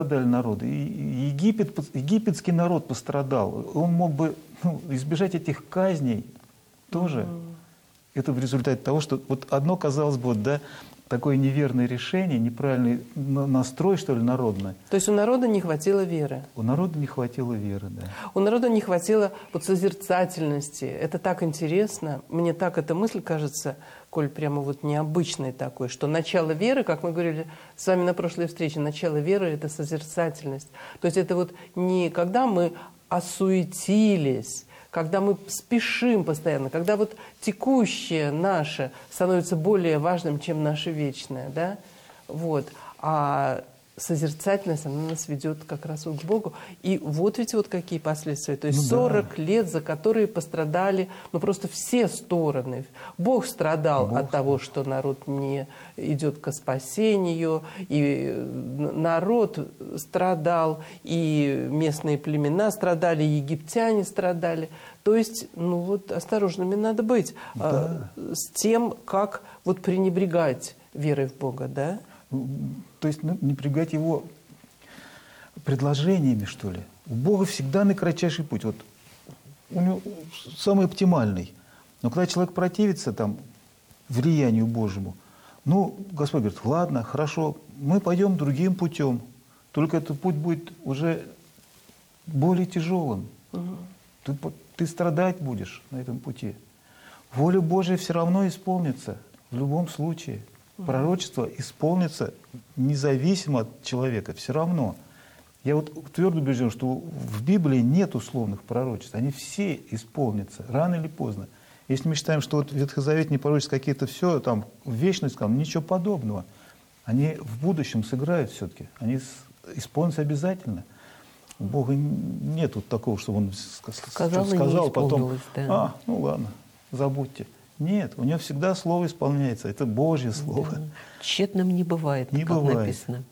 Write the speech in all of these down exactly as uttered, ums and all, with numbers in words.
Пострадали народы. И Египет, египетский народ пострадал. Он мог бы ну, избежать этих казней тоже. Mm-hmm. Это в результате того, что вот одно, казалось бы, вот, да, такое неверное решение, неправильный настрой, что ли, народный. То есть у народа не хватило веры? У народа не хватило веры, да. У народа не хватило вот созерцательности. Это так интересно. Мне так эта мысль кажется, Коль, прямо вот необычной такой, что начало веры, как мы говорили с вами на прошлой встрече, начало веры – это созерцательность. То есть это вот не когда мы осуетились, когда мы спешим постоянно, когда вот текущее наше становится более важным, чем наше вечное, да, вот, а созерцательность, она нас ведет как раз вот к Богу. И вот ведь вот какие последствия. То есть ну, сорок да. лет, за которые пострадали, ну просто все стороны. Бог страдал Бог. от того, что народ не идет к спасению, и народ страдал, и местные племена страдали, и египтяне страдали. То есть, ну вот, осторожными надо быть да. э, с тем, как вот пренебрегать верой в Бога, да? То есть ну, не пренебрегать его предложениями, что ли. У Бога всегда наикратчайший путь. Вот у него самый оптимальный. Но когда человек противится там влиянию Божьему, ну, Господь говорит, ладно, хорошо, мы пойдем другим путем. Только этот путь будет уже более тяжелым. Угу. Ты, ты страдать будешь на этом пути. Воля Божия все равно исполнится в любом случае. Пророчество исполнится независимо от человека, все равно. Я вот твердо убежден, что в Библии нет условных пророчеств, они все исполнятся, рано или поздно. Если мы считаем, что вот ветхозаветные пророчества какие-то все там в вечность, там, ничего подобного, они в будущем сыграют все-таки, они исполнятся обязательно. У Бога нет вот такого, что Он сказал, сказал потом, да. а, ну ладно, забудьте. Нет, у него всегда слово исполняется. Это Божье слово. Да. Тщетным не бывает, не как бывает. написано.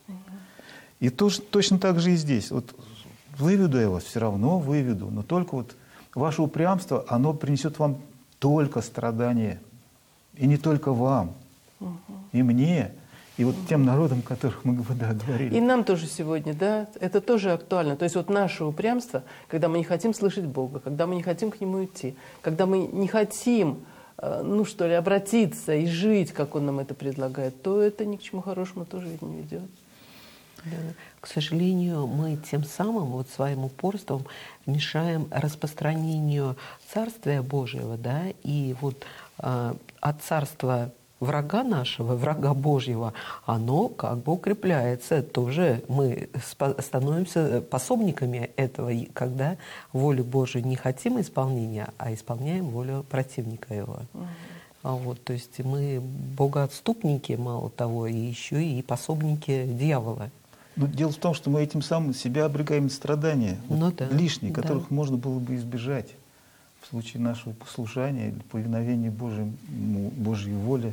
И тоже, точно так же и здесь. Вот выведу я вас, все равно выведу. Но только вот ваше упрямство, оно принесет вам только страдания. И не только вам, угу. и мне, и вот угу. тем народам, которых мы да, говорили. И нам тоже сегодня, да, это тоже актуально. То есть вот наше упрямство, когда мы не хотим слышать Бога, когда мы не хотим к Нему идти, когда мы не хотим ну что ли, обратиться и жить, как Он нам это предлагает, то это ни к чему хорошему тоже ведь не ведет. Да. К сожалению, мы тем самым вот своим упорством мешаем распространению Царствия Божьего, да, и вот э, от царства врага нашего, врага Божьего, оно как бы укрепляется. Тоже мы становимся пособниками этого, когда волю Божию не хотим исполнения, а исполняем волю противника его. Mm-hmm. А вот, то есть мы богоотступники, мало того, и еще и пособники дьявола. Но дело в том, что мы этим самым себя обрегаем от страдания, ну, вот, да, лишние, которых да. можно было бы избежать в случае нашего послушания или повиновения Божьему, Божьей воле.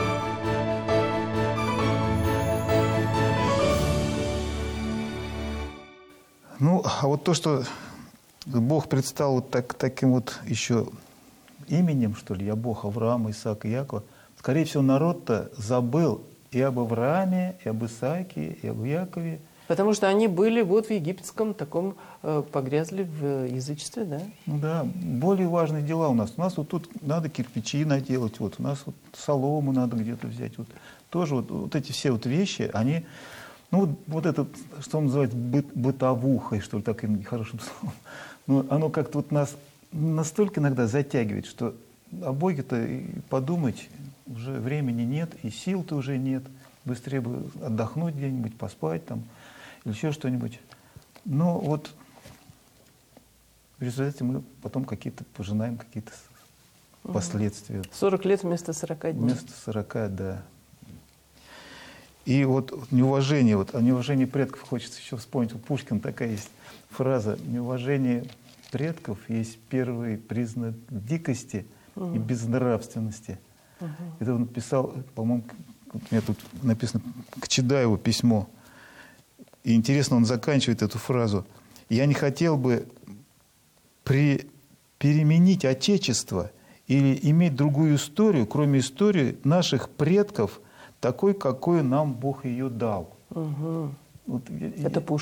Ну, а вот то, что Бог предстал вот так, таким вот еще именем, что ли, я Бог Авраама, Исаака и Якова, скорее всего, народ-то забыл и об Аврааме, и об Исааке, и об Якове. Потому что они были вот в египетском таком, э, погрязли в язычестве, да? Ну да, более важные дела у нас. У нас вот тут надо кирпичи наделать, вот у нас вот солому надо где-то взять. Вот. Тоже вот, вот эти все вот вещи, они, ну вот, вот это, что называется, быт, бытовухой, что ли, таким хорошим словом, ну, оно как-то вот нас настолько иногда затягивает, что о Боге-то и подумать уже времени нет, и сил-то уже нет. Быстрее бы отдохнуть где-нибудь, поспать там, или еще что-нибудь. Но вот в результате мы потом какие-то пожинаем какие-то угу. последствия. сорок лет вместо сорока дней. Вместо сорока, да. И вот неуважение, вот о неуважении предков хочется еще вспомнить. У Пушкина такая есть фраза: неуважение предков есть первый признак дикости угу. и безнравственности. Угу. Это он написал, по-моему, у меня тут написано к Чедаеву письмо. И интересно, он заканчивает эту фразу: «Я не хотел бы при... переменить Отечество или иметь другую историю, кроме истории наших предков, такой, какой нам Бог ее дал». Угу. Вот, я- Это я- Пушкин.